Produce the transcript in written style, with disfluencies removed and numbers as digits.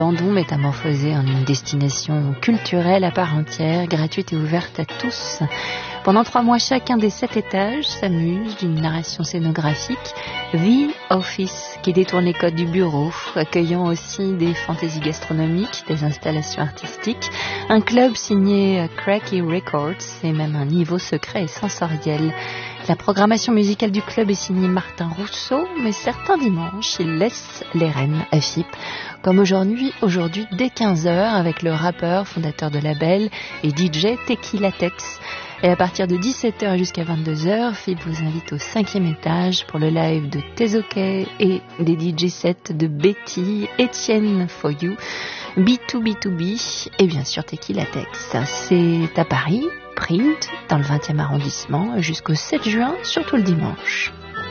Bandon métamorphosée en une destination culturelle à part entière, gratuite et ouverte à tous. Pendant 3 mois, chacun des 7 étages s'amuse d'une narration scénographique, The Office, qui détourne les codes du bureau, accueillant aussi des fantaisies gastronomiques, des installations artistiques, un club signé Cracky Records et même un niveau secret et sensoriel. La programmation musicale du club est signée Martin Rousseau, mais certains dimanches, il laisse les rênes à FIP, comme aujourd'hui dès 15h avec le rappeur, fondateur de label et DJ Tequila Tex. Et à partir de 17h jusqu'à 22h, FIP vous invite au 5e étage pour le live de Tezoké et des DJ sets de Betty, Etienne For You, B2B2B et bien sûr Tequila Tex. C'est à Paris, Print, dans le 20e arrondissement, jusqu'au 7 juin, surtout le dimanche.